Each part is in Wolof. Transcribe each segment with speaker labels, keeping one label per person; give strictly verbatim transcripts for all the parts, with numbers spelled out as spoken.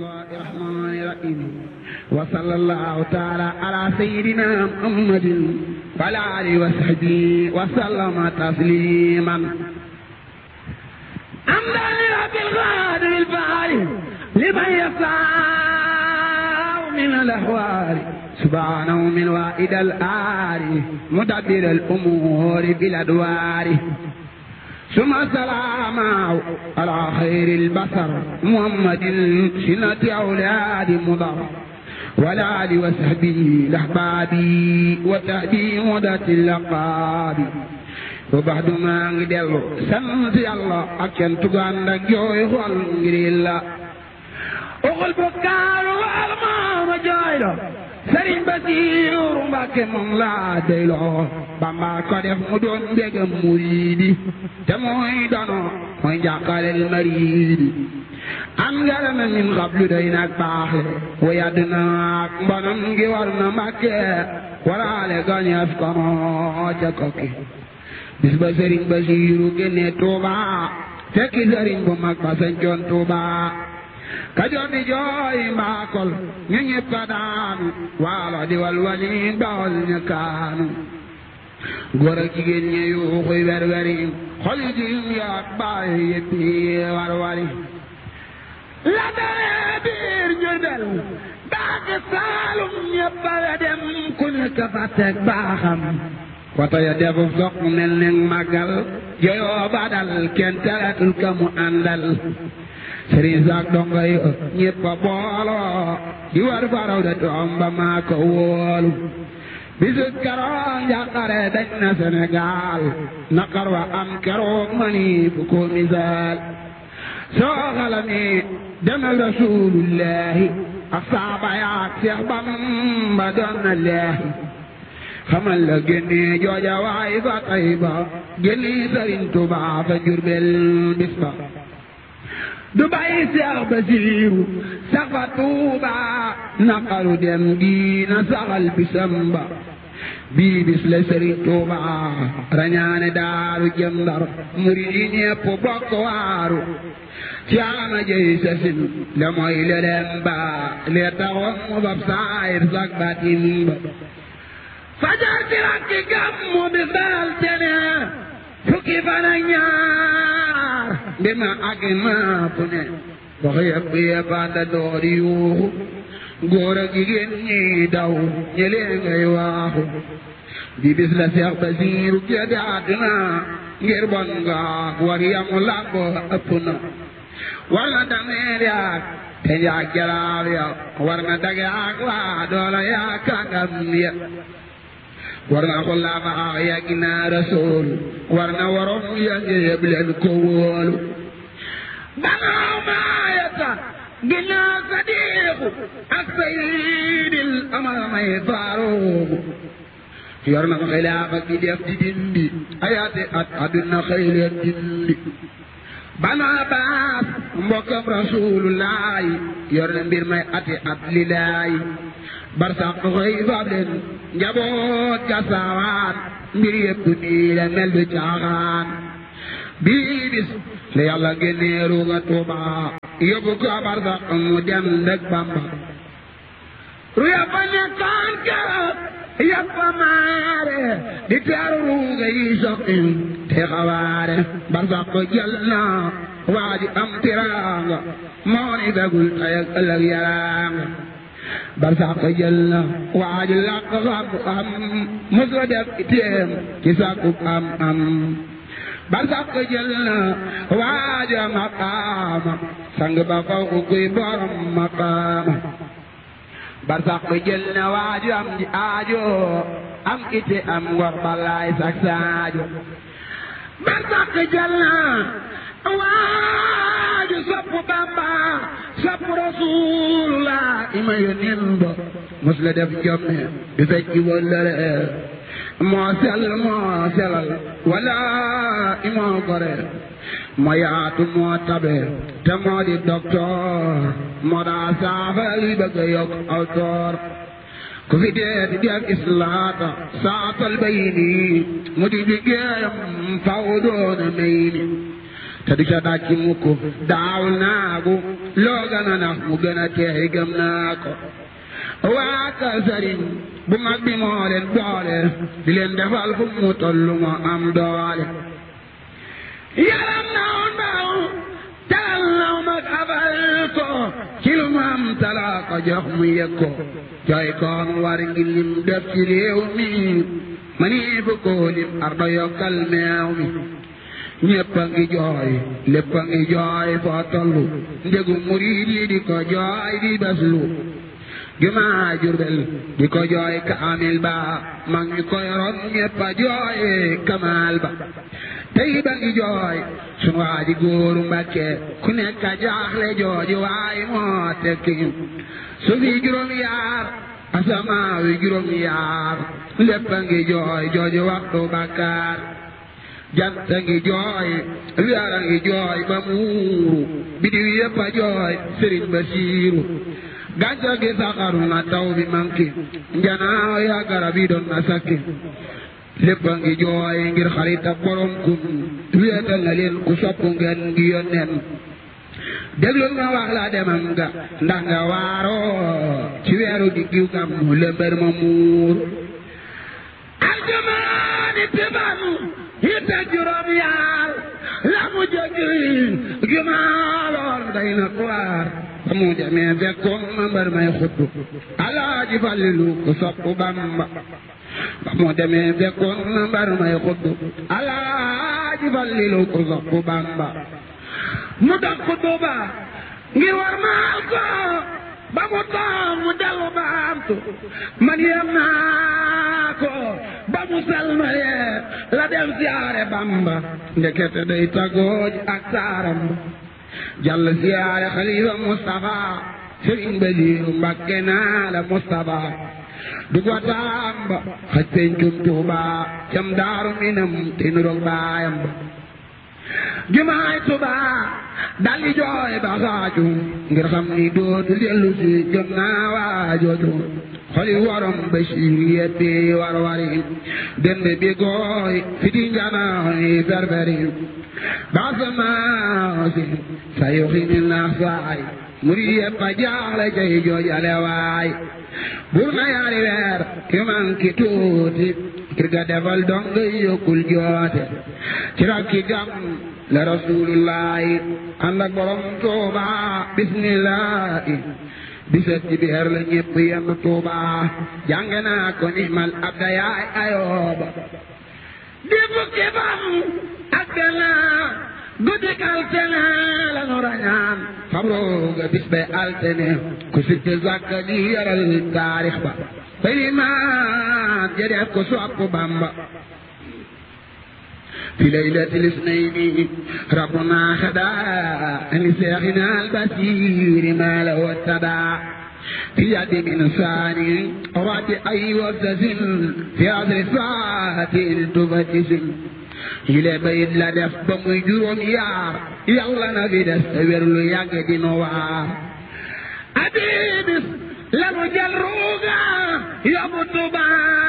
Speaker 1: الرحمن الرحيم وصلى الله تعالى على سيدنا محمد وعلى آله وصحبه وسلم تسليما حمدا لرب القادر الفاعل لمن يسعى من الأحوال سبحانه من وائد الآل مدبر الأمور بالأدوار ثم السلام على خير البشر محمد سنة أولاد مضر وعلى آله وصحبه الأحباب وتهدي مدة اللقاب وبعد ما نجدل سنت الله أكن تغان جوي خول غيرلا أقول بكار والمام جايلو Sëriñ Basiiru Mbàkke moom laa doyloo Bamba ko def mu doon mbégam muriidi te mooy dono mooy njàqalel mariidi am ngarama min xablu day nag baaxe wa yadd naak mbonam ngi war na Mbàkke waraale gañeef kono ca kokki bis ba Sëriñ Basiiru génne Tuuba fekki sëriñ bu mag ba sañcoon Tuuba Kajoor di jooy mbaakol ñu ñëpp a daanu waalo di walwali bawol ñu kaanu góor ak jigéen ñi yuuxuy werweri xoli jiim yaak baay yëppi warwari la dalee biir Jurbel baaki Saalum ñëpp a dem ku nekk fa teg baaxam wata ya defu soq mel ne màggal joyoo badal kenn teratul ka mu àndal Sëriñ Saak donga yi ñëpp a booloo di war faraw de toom ba maa ko wóolu bisu keroog njàqare dañ na Sénégal naqar wa am keroog mani fu ko misaal soo xalami demal Rasulullahi ak saaba yaak Seex Bamba doon na leehi xamal la génne jooja waay fa Tayba génne Sëriñ Tuubaa fa Jurbel bis ba du bàyyi Seex Basiiru sax fa Tuuba naqaru dem gi na saxal bisam ba bii bis la Sëriñ Tuuba rañaane daaru jëm Ndar murid yi ñépp bokk waaru ci ama jëy sasin le mooy lelem ba lee taxoon mu fab saayir sak batin ba fajar ci rakki gàmmu bis dal tene fukki fan ak ñaar mbir ma ak maa fu ne wax yëpp yëpp ànda door yuuxu góor ak jigéen ñi daw ñëlee ngay waaxu di bis la Seex Basiiru gédé àdduna ngir bon nga war yamu làmb ëpp na war na dameer yaak te njaag jalaal ya war na dage ak waa doola yaa kàngam ya war na xullaama ak yàgg naa Rasuul war na waroon yàgg yëpp leen ko wóolu banaaw maayata ginnaaw Sadiiqu ak Sayyidil amal may Faaruuqu yor na xilaafa gi def di dindi ayaate at àdduna xëy leen dindi banu Abbaas mbokkam Rasuulullaahi yor na mbir may ati at lillaahi barsax xëy faab leen njaboot ga saawaan mbir yëpp nii la mel du caaxaan bii bis la Yàlla génnee ruuga Tuuba yóbbu ko barsax mu dem ndeg Bamba ru yàppa nekkaan keroog yàppa maare di teeru ruuga yi soqin te xawaare barsax ko jël na waa ji am tiraanga moo ni begul tey ak ëllëg yaraanga barsax ko jël na waa ji làq xam-xam mosoo def itéem ci sàkku am am barsax ko jël na waa ji maqaama sang ba faw kuy borom maqaama barsax ko jël na waa ji am ji aajo am ite am ngor balaay sak saajo barsax ko jël na waaju sopp Bamba sopp Rasulullah ima yónneen ba mos la def jomme di fecc wëllëre moo sell moo selal wala imoo gore moo yaatu moo tabe te moo di docteur moo daa saafara luy bëgg a yokk aw toor ku fi dee di def islaata saatal bay nii mu di liggéeyam faw doona may ni te di ca dàcc mukk daawul naagu loo gën a nax mu gën a teey gëm naa ko waa kër sëriñ bu mag bi moo leen boole di leen defal fu mu tollu moo am doole yaram naw ndaw talal naw mag abal ko ci lu mu am talaa ko jox mu yëg ko jooy koon war ngi lim def ci réew mi manii fu ko lim ardo yokkal meew mi ñépp a ngi jooy lépp a ngi jooy foo tollu ndegu murid yi di ko jooy di beslu jumaa Jurbel di ko jooy kaamil ba mag ñi ko yoroon ñépp a jooy kamaal ba tey ba ngi jooy sunu waa ji góoru Mbàkke ku nekk a jaaxle jooji waay moo tekki su fi juróom yaar asamaaw yi juróom yaar lépp a ngi jooy jooji waxtu bakkaar jant a ngi jooy weer a ngi jooy ba muuru bidiw yépp a jooy Sëriñ Basiiru gàncax gi saxaru na taw bi manki njanaaw ya garab yi doon na sakki lépp a ngi jooy ngir xarit ak borom kun wéetal na leen ku sopp ngeen ngi yónneen déglul ma wax la demam nga ndax nga waaroo ci weeru diggiw gam mu lëmbër ma muur aljamaani tiban yitte juróom yaar la mu jëggi jumaaloon day na waar ba mu demee fekkoon ma mbër may xutbu Alaaji Fallilu ku sopp Bamba ba mu demee fekkoon ma mbër may xutbu Alaaji Fallilu ku sopp Bamba mu dox xutbu ba ngir war maal ko ba mu toog mu dellu baamtu man yem naa ko ba mu salmalee la dem siyaare Bamba ndekete day tagooj ak saaram jàll siyaare xalifa Mustafa Sëriñ Basiiru Mbàkke naa la Mustafa du ko tamba xaj pencum Tuuba cam daaru minam te nuroog baayam ba jumaay Tuuba daldi jooy ba xaaju ngir xam ni dootu dellu si jëm naa waajooju xoli warom Basiir yeppi war wari dende bi gooy fiti njanaayi ferferi basamaasi sa yoxini naax saay muri yeppa jaaxle cay joojale waay bur na yaari weer yu manki tuuti ngir ga defal donga yokkul joote ci rakki gam la rasulullahi ànd ak borom Tuuba bismillahi bisat ci biir la ñépp yenn Tuuba jàng naa ko nimal abda yaay ayooba di fukki fan ak benn guddi altine la nu rañaan fabrooga bis bay altine ku sitte zakka di yaral taarix ba falimaat jadef ko sopp Bamba في ليلة الاثنين ربنا خدا لشيخنا البصير ما له اتبع في يد من ثاني رد أي وزن في عذر ساعة التفتسم إلى بيت لدف بمجرم يار يلا نبي دستور ليك نوار أبيبس لمجل روغا يبطبا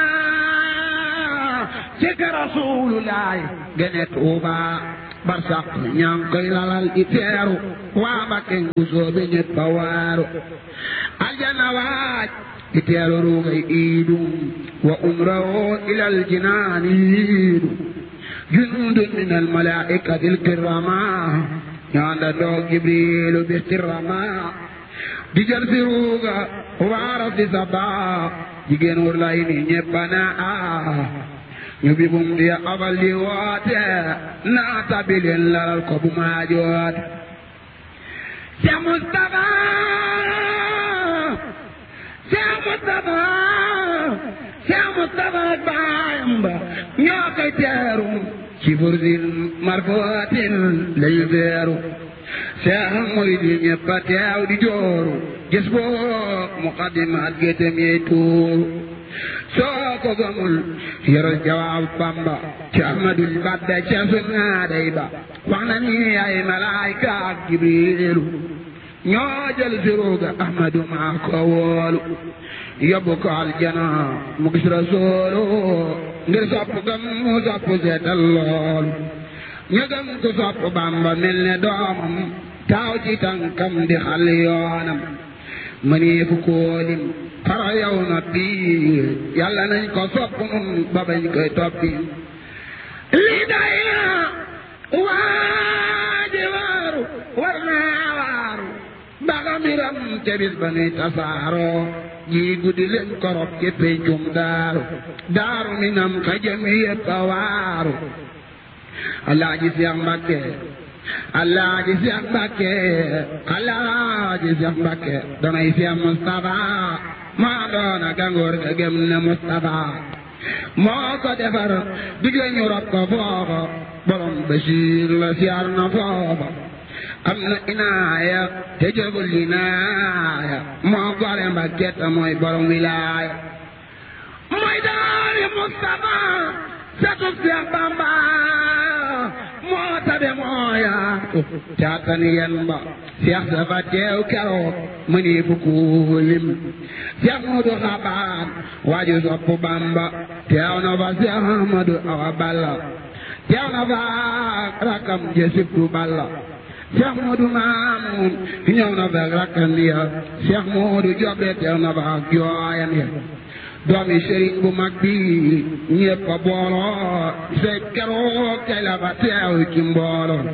Speaker 1: cek Rasulullah gene Tuuba barsax ñaan koy lalal di teeru waa Mbakke ngusoobe ñépp a waaru aljana waaj di teeru ruugay iidu wa umrahu ilal jinaani yiidu jundun min al malaa'ikati al kirama ñaanda doog Jibriilu bi kirama di jël si ruuga waara fi sabaa jigéen wur lay ni ñépp a naa ñu bi bum di abal di woote naata bi leen lalal ko bu maa joot Seex Mustafa Seex Mustafa Seex Mustafa ak baayam ba ñoo koy teeru ci fursin marfootin lañu feeru Seex murid yi ñépp a teew di jooru gis boo muqaddimaat gétem yey tuuru soo ko gëmul yoral jawaab Bamba ci Ahmadul Badda ca sunaaday ba wax na ni ay malaayka ak Jibriilu ñoo jël siruga Ahmadu maa ko woolu yóbbu ko aljana mu gis Rasuulu ngir sopp gam mu sopp seetal loolu ñu gëm ko sopp Bamba mel ne doomam taaw ci tànkam di xal yoonam mënee fu koolim xara yow na biir yàlla nañ ko sopp nun ba bañ koy toppi lii day na waaji waaru war naa waaru baga miram ca bis ba nuy tasaaroo ji guddi leen korop ci pencum daaru daaru minam ka jëm yépp a waaru Alaaji Seex Mbàkke Alaaji Seex Mbàkke Alaaji Seex Mbàkke danay Seex Mustafa maa doona gangoor ga gëm ne Mustafa moo ko defar digle ñu rob ko foofa borom Basiir la siyaar na foofa am na inaaya te jëgul inaaya moo gore Mbàkke te mooy borom wilaaya mooy daari Mustafa satub Seex Bamba moo tabe moo yaatu caatani yen ba Seex dafa teew keroog mëni fu kulim Seex Moodu Xabaan waaju sopp Bamba teew na fa Seex Ahmadu Awa Balla teew na fa rakam je sibtu Balla Seex Moodu Maamun ñëw na fa rakam ya Seex Moodu Jobe teew na fa jooyam ya doomi sëriñ bu mag bi ñépp a booloo say keroog kay la fa teew ci mbooloo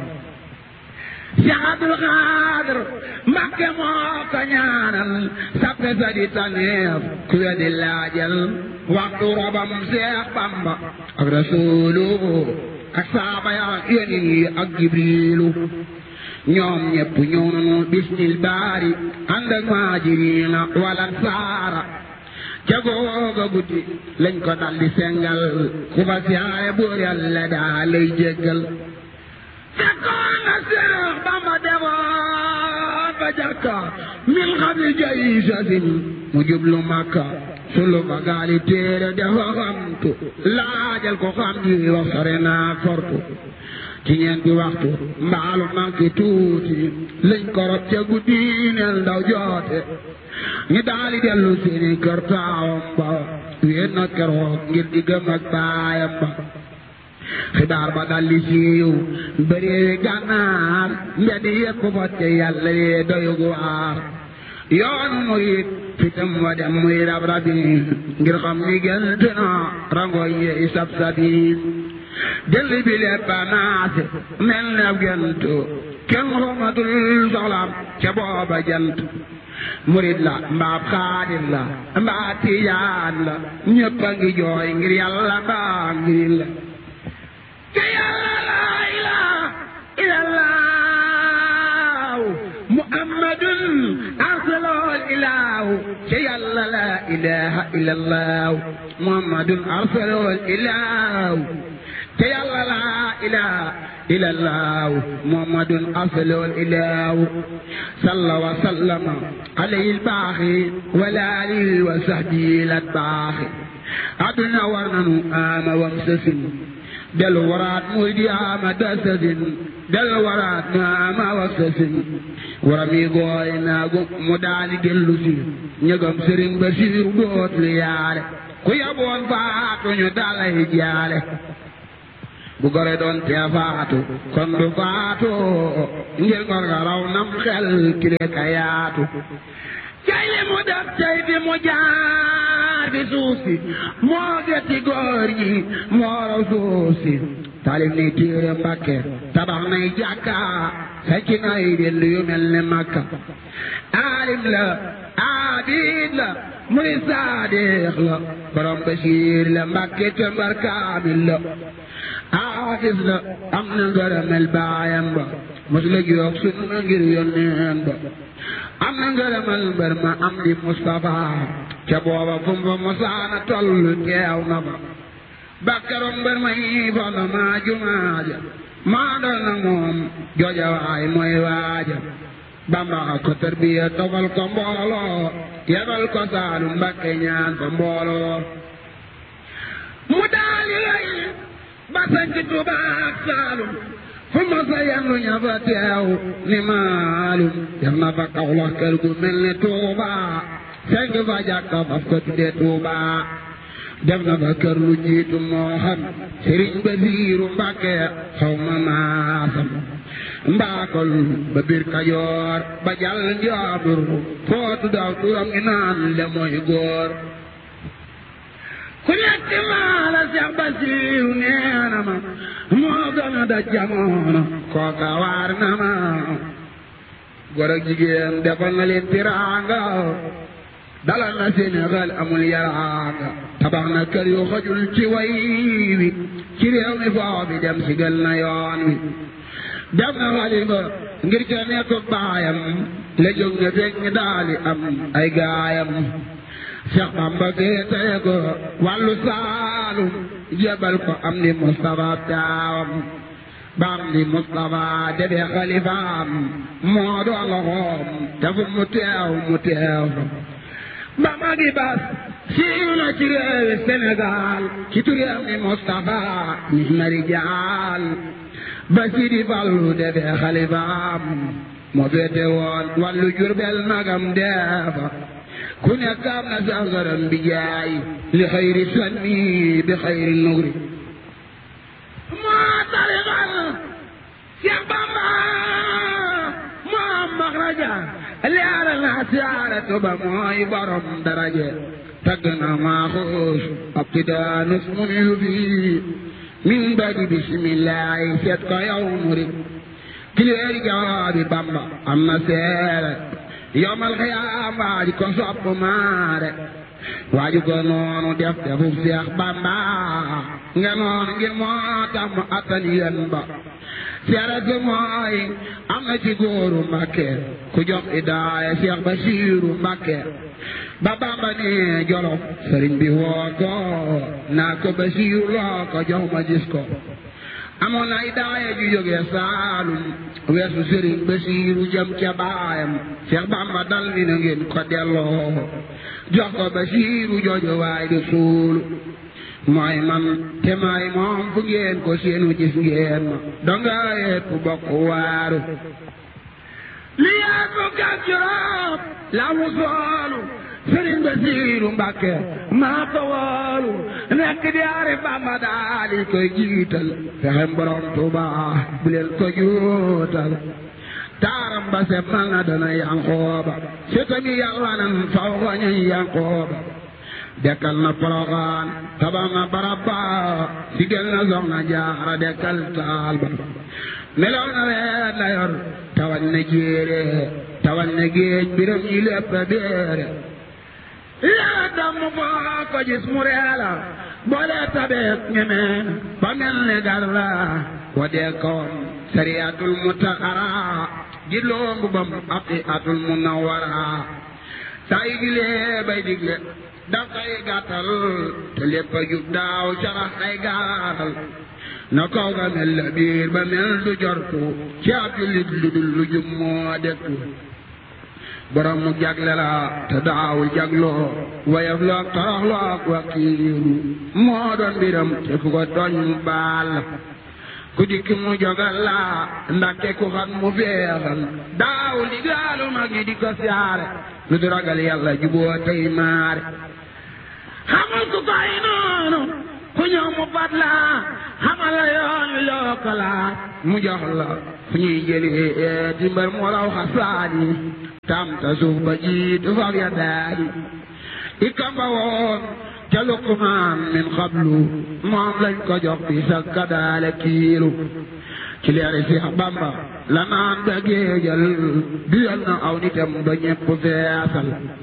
Speaker 1: Seex Abdul Xaadir Mbàkke moo ko ñaanal sappe sa di taneef ku weddi laajal waxtu robam Seex Bamba ak Rasuulu ak saaba ya yónni ak Jibriilu ñoom ñépp ñëw nañu bismil baari ànd ak muhaajiriina wal ansaara ca googa guddi lañ ko daldi sengal ku fa siyaare buur Yàlla daa lay jéggal fekkoon na Seex Bamba demoon ba jàkka min xabli jaysasin mu jublu Makka sulu fa gaali téere dafa xamtu laajal ko xam ji wax sore naa fortu ci ñeenti waxtu mbaalu manki tuuti lañ ko rob ca guddi neel ndaw joote ñu daali dellu seeni kër taawam ba wéet na keroog ngir di gëm ak baayam ba xibaar ba daldi siiw bëreewi gànnaar mbedd yépp fa te Yàlla yee doyug waar yoonu murit fitam wa dem muy rab rabi ngir xam ni gént na rangoy yi sab sabi delli bi lépp a naase mel ne ab gént kenn xamatul soxlaam ca booba jant murit la mbaab xaadir la mbaa tijaan la ñépp a ngi jooy ngir Yàlla mbaa ngir la te Yàlla laa ilaaha illallaah Muhammadun arsalahul ilaahu te Yàlla laa ilaaha illallaah Muhammadun arsalahul ilaahu te Yàlla laa ilaaha illallaah Muhammadun arsalahul ilaahu salla wa sallama alayhi al-baaxi wa aalihi wa sahbihi al-baaxi aduna war nanu ama wam sasin del waraat muy di ama dasasin del waraat nu ama wam sasin warami gooy naagu mu daali dellu si ñëgam Sëriñ Basiiru dootul yaale ku yaboon faatu ñu dalay jaale bu gore doon tee faatu kon du faatu ngir ngor nga raw nam xel kile ka yaatu cay li mu def cay fi mu jaar fi suuf si moo getti góor ñi moo raw suuf si taalif ni téere Mbàkke tabax nay jàkka fekki nay dellu yu mel ne Makka aalim la aabid la muy saadiq la borom Basiir la Mbàkke te mbar kaamil la aafis la am na ngërëmel baayam ba mos la jox sunna ngir yónneen ba am na ngërëmel mbër ma am di Mustafa ca booba fu mu fa mosaana tollu teew na fa bakkaroom mbër ma yi fondo maa jumaaja maa doon na moom jooja waay mooy waaja Bamba ko tarbiya tofal ko mbooloo yebal ko Saalum Mbàkke ñaan fa mbooloo mu daali lay ba sanc Tuubaa ak Saalum fu ma sa yendu ña fa teew ni maalum def na fa Kawlax kër gu mel ni Tuubaa senk fa jàkka faf ko tudde Tuubaa def na fa kër lu jiitu moo xam Sëriñ Basiiru Mbàkke xaw ma maasam mbaakol ba biir Kajoor ba jàll Njaambur footu daw turam ngi naan le mooy góor ku nekk maa la Seex Basiiru neena ma moo gën a da jamono kooka waar na ma góor ak jigéen defal na leen tiraanga dalal na Sénégal amul yaraanga tabax na kër yu xajul ci way wi ci réew mi foo bi dem si gël na yoon wi def na xalifa ngir ca nekk baayam la jóg ne fekk ñi daali am ay gaayam Seex Bamba féetale ko wàllu Saalum jébal ko am di Mustafa taawam baam di Mustafa defee xalifaam moo doon loxoom te fu mu teew mu teew ba magi bas siiw na ci réewi Sénégal ci turam ni Mustafa ni mari jaal ba Sidi Fallu defee xalifaam moo féete woon wàllu Jurbel magam deefa ku nekk am na sangaram bi jaay li xayri sanni bi xayri nugri moo tarixal Seex Bamba moo maxraja leeral na siyaaratu ba mooy borom daraje tagg na maaxuus abtidaanus mun yu bi min badi bismillaahi seet ko yow murid kileeri jawaabi Bamba am na seere yawmal xiyaam waaju ko sopp maare waaju ko noonu def defub Seex Bamba nga noonu ngir moo tax mu attan yen ba seere si mooy am na ci góoru Mbàkke ku jox idaaya Seex Basiiru Mbàkke ba Bamba ne Jolof sëriñ bi woo ko naa ko Basiiru loo ko jox ma gis ko amoon na idaaya ju jógee Saalum weesu sëriñ Basiiru jëm ca baayam Seex Bamba dal ni na ngeen ko delloo jox ko Basiiru jooju waay di suulu mooy man te may moom fu ngeen ko seenu gis ngeen ma donga yépp bokk waaru li yépp kat juróom la mu soolu sëriñ Basiiru Mbàkke maa ko woolu nekk di ari Bamba daal di koy jiital fexem borom Tuubaa bu leen ko juutal taaram ba semmal na dana Yankooba setami Yàlla nan faw ko ñuy Yankooba dekkal na Poroxaan tabax na barab ba sigel na Soxna Jaara dekkal taal ba melow na weet la yor tawal na jéere tawal na géej biram yi lépp a béere yaa damm foo ko gis mu reela boole tabeek ñeme ba mel ne gar la wa dekkoon sariyatul mutahara jidloo mbubam aqiqatul munawwara saa yi gilee bay digle dafay gàttal te lépp a jub daaw carax ay gaaral na kaw ga mel la biir ba mel du jortu ci ab jullit lu dul lu jub moo dekku borom mu jagle la te daawul jagloo wayaf loog torox loog wakiiru moo doon mbiram te fu ko tooñ mu baal ku dikki mu jogal la ndakke ku xam mu feexal daawul di gaalu mag yi di ko siyaare lu du ragal Yàlla juboo tey maare xamal ku koy noonu ku ñëw mu fat la xamal la yoon wi loo ko laaj mu jox la fu ñuy jëlee dimbal mu raw xasaani tam ta suuf ba jiitu fag ya daali ikamba woon ca Luqmaan min xablu moom lañ ko jox bi sa kadaale kiilu ci leeri Seex Bamba la naan ba géejal duyal na aw nitam ba ñepp feesal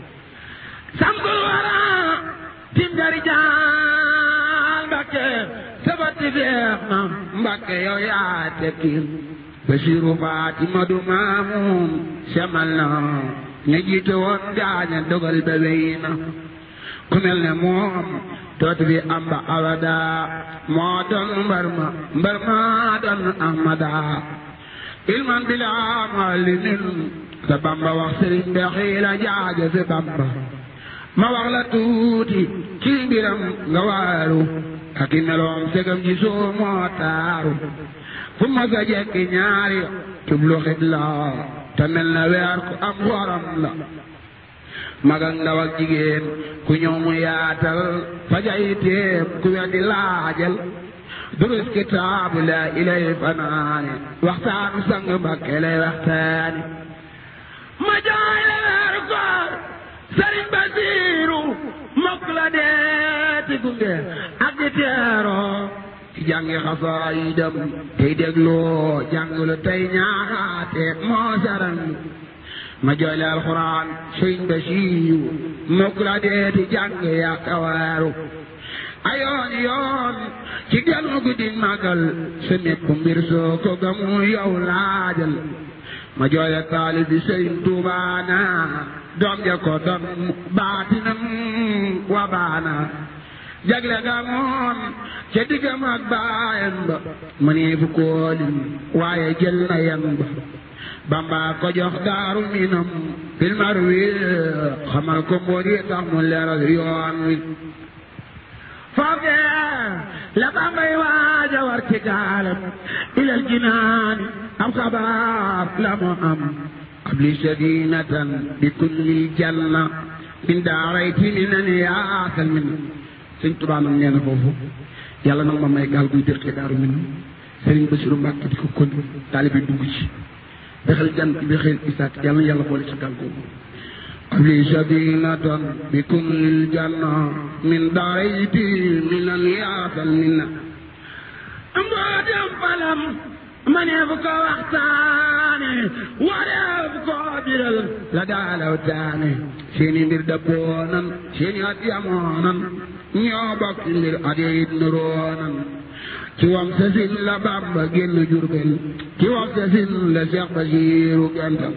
Speaker 1: sangul wara tim dari jaal Mbàkke sabati feex na Mbàkke yow yaa tekkil Basiiru Faatima du Maamun semal na ña jiite woon gaaña dogal ba wey na ku mel ne moom dootu bi am ba abada moo doon mbar ma mbar ma doon Ahmada ilman bila malimin sa Bamba wax sëriñ be xiila jaaje fi Bamba ma wax la tuuti ci mbiram nga waaru ak i meloom segam ji soo moo taaru fu ma sa jekki ñaari jublu xibla te mel na weer ku am xoram la mag ak ndaw ak jigéen ku ñëw mu yaatal fajay teem ku weddi laajal durus kitaabu laa ilay fanaane waxtaanu sang Mbakke lay waxtaane ma jaay la weeru koor Sëriñ Basiiru mokk la deeti gunge ak di teeroo ci jàngi xasaayidam tey dégloo jàngulu tey ñaaxaate moo saran ma jooy la alxuraan Sëriñ Basiiru mokk la deeti jàng yaa kawaaru ayoon yoon ci genn guddi magal sa nekk mbir soo ko gamu yow laajal ma jooy taalib bi Sëriñ Tuubaa na doom ja ko doon baatinam wa baana jagle ga moom ca diggam ak baayam ba mu ne fu koolim waaye jël na yan ba Bamba ko jox Daaru Minam fil marwi xamal ko mbóot yi tax mu leeral yoon wi foofee la Bambay waaja war ci gaalam ilal jinaani am xabaar la mu am qabli sadinatan bi kulli janna min daarayti minan yaasal min Sëñ Tuubaa nag nee na foofu yàlla nag ma may gaal guy dëkk Daaru Minam Sëriñ Basiru Mbàkke di ko kon taalibe dugg ci bexel jant bi xel isaat yàlla na yàlla boole ci gaal googu qabli sadinatan bi kulli janna min daarayti minan yaasal min mbootem falam ma ne bu ko waxtaane waree bu ko biral la daalaw taane seeni mbir dabboonan seeni at yamoonan ñoo bokk mbir at yit nuroonan ci wam sa sin la Bamba génn Jurbel ci wam sa sin la Seex Basiiru gental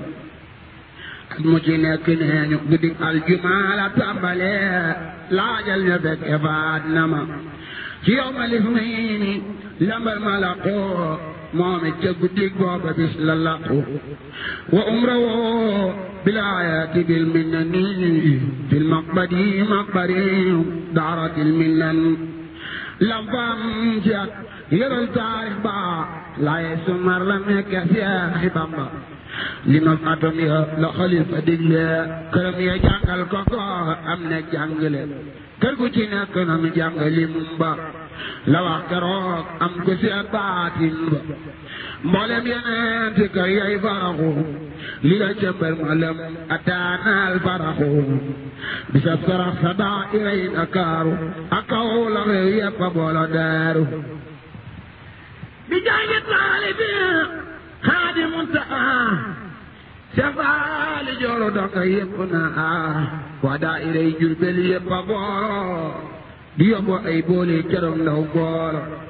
Speaker 1: at mu ci nekk neeñu guddi aljumaa la tàmbale laajal ña fekke faat na ma ci yow ma lif mayni lambal ma la qoo moom it ca guddig booba bis la laqu wa umra woo bilaayati bil minnani fil maqbadi maqbari daaratil minnan lam fam ci at yëral taarix ba laaye sumar la nekk Seex Bamba li ma atom ya la xalifa digle këram ya jàngal ko ko am ne jàngale kër gu ci nekk na mu jàngali mumba la wax keroog am ko seet baatin ba mboolem yeneen ti kër yay faraxu li la cëmbër ma lëm ataanaal faraxu bisab sarax sa daa iray Dakaaru ak kaw la réew yépp a boolo daaru bi jàngi taalibi Xaadi Muntaxa Seex Faali Jooro donga yépp na waa daayira Jurbel yépp a boolo di yóbbu ay boole keroog ndaw boolo